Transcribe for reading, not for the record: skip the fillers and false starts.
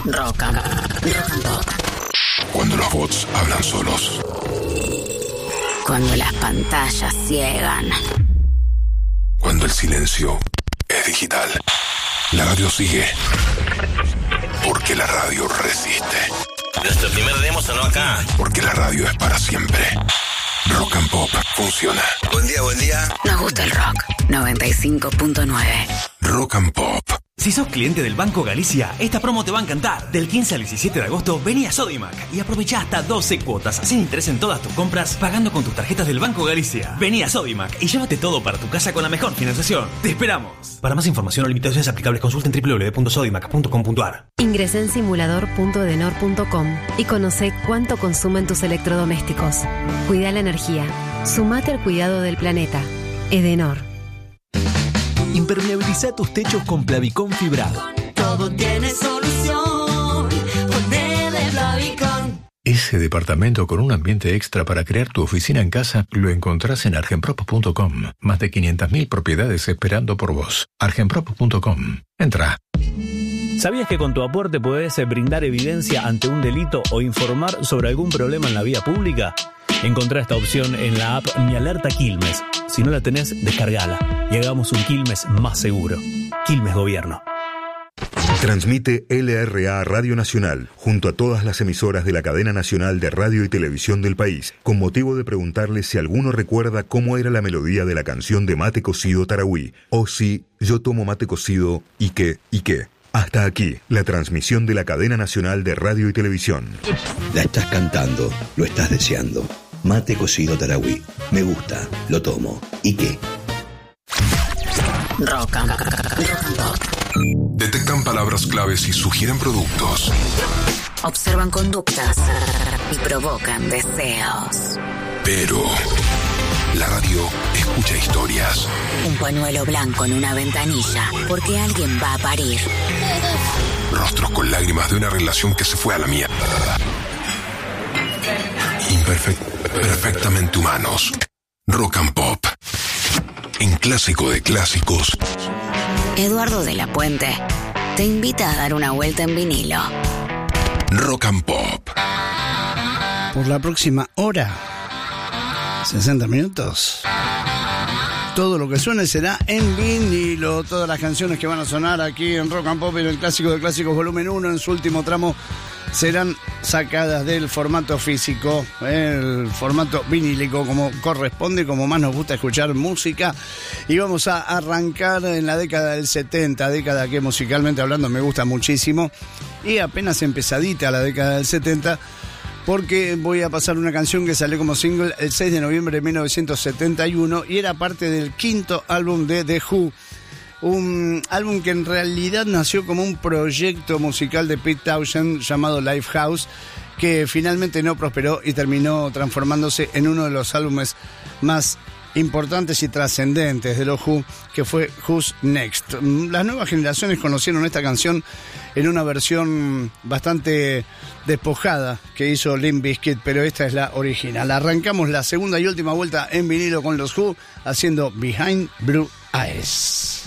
Rock and Pop. Cuando los bots hablan solos. Cuando las pantallas ciegan. Cuando el silencio es digital. La radio sigue. Porque la radio resiste. Nuestro primer demo sonó acá. Porque la radio es para siempre. Rock and Pop funciona. Buen día, buen día. Nos gusta el rock. 95.9. Rock and Pop. Si sos cliente del Banco Galicia, esta promo te va a encantar. Del 15 al 17 de agosto, vení a Sodimac y aprovecha hasta 12 cuotas sin interés en todas tus compras, pagando con tus tarjetas del Banco Galicia. Vení a Sodimac y llévate todo para tu casa con la mejor financiación. ¡Te esperamos! Para más información o limitaciones aplicables, consulten www.sodimac.com.ar. Ingresá en simulador.edenor.com y conoce cuánto consumen tus electrodomésticos. Cuida la energía. Sumate al cuidado del planeta. Edenor. Impermeabiliza tus techos con Plavicón fibrado. Todo tiene solución. Ponele Plavicón. Ese departamento con un ambiente extra para crear tu oficina en casa lo encontrás en argenprop.com. Más de 500.000 propiedades esperando por vos. argenprop.com. Entra. ¿Sabías que con tu aporte podés brindar evidencia ante un delito o informar sobre algún problema en la vía pública? Encontrá esta opción en la app Mi Alerta Quilmes. Si no la tenés, descargala y hagamos un Quilmes más seguro. Quilmes Gobierno. Transmite LRA Radio Nacional, junto a todas las emisoras de la cadena nacional de radio y televisión del país, con motivo de preguntarle si alguno recuerda cómo era la melodía de la canción de Mate Cocido Tarahui, o si yo tomo mate cocido y qué. Hasta aquí, la transmisión de la cadena nacional de radio y televisión. La estás cantando, lo estás deseando. Mate Cocido Tarahui. Me gusta, lo tomo. ¿Y qué? Rock and Pop. Detectan palabras claves y sugieren productos. Observan conductas y provocan deseos. Pero la radio escucha historias. Un pañuelo blanco en una ventanilla, porque alguien va a parir. Rostros con lágrimas de una relación que se fue a la mierda. Perfectamente humanos. Rock and Pop. En Clásico de Clásicos. Eduardo de la Puente te invita a dar una vuelta en vinilo. Rock and Pop. Por la próxima hora, 60 minutos, todo lo que suene será en vinilo. Todas las canciones que van a sonar aquí en Rock and Pop en el Clásico de Clásicos volumen 1 en su último tramo serán sacadas del formato físico, el formato vinílico, como corresponde, como más nos gusta escuchar música. Y vamos a arrancar en la década del 70, década que musicalmente hablando me gusta muchísimo, y apenas empezadita la década del 70, porque voy a pasar una canción que salió como single el 6 de noviembre de 1971 y era parte del quinto álbum de The Who. Un álbum que en realidad nació como un proyecto musical de Pete Townshend llamado Lifehouse, que finalmente no prosperó y terminó transformándose en uno de los álbumes más importantes y trascendentes de los Who, que fue Who's Next. Las nuevas generaciones conocieron esta canción en una versión bastante despojada que hizo Limp Bizkit, pero esta es la original. Arrancamos la segunda y última vuelta en vinilo con los Who haciendo Behind Blue Eyes.